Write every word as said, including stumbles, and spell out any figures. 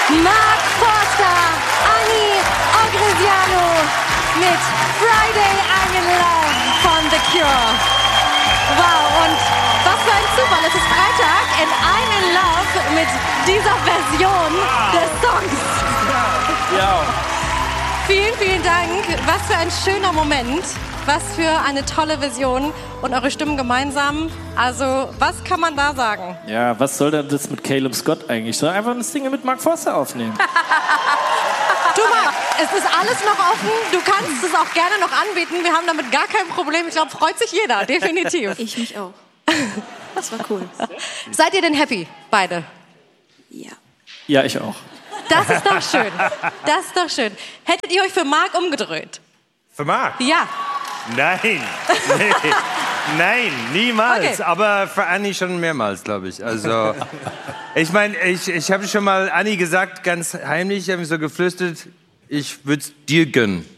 Mark Forster, Annie Ogryziano mit Friday I'm in Love von The Cure. Wow, und was für ein Zufall, es ist Freitag und I'm in Love mit dieser Version des Songs. Ja. Vielen, vielen Dank. Was für ein schöner Moment. Was für eine tolle Version und eure Stimmen gemeinsam. Also, was kann man da sagen? Ja, was soll denn das mit Caleb Scott eigentlich? Soll einfach ein Single mit Mark Forster aufnehmen. Du Marc, es ist alles noch offen. Du kannst es auch gerne noch anbieten. Wir haben damit gar kein Problem. Ich glaube, freut sich jeder, definitiv. Ich mich auch. Das war cool. Seid ihr denn happy, beide? Ja. Ja, ich auch. Das ist doch schön. Das ist doch schön. Hättet ihr euch für Marc umgedreht? Für Marc? Ja. Nein, nee. Nein, niemals. Okay. Aber für Annie schon mehrmals, glaube ich. Also, ich meine, ich, ich habe schon mal Annie gesagt, ganz heimlich, ich habe so geflüstert, ich würde es dir gönnen.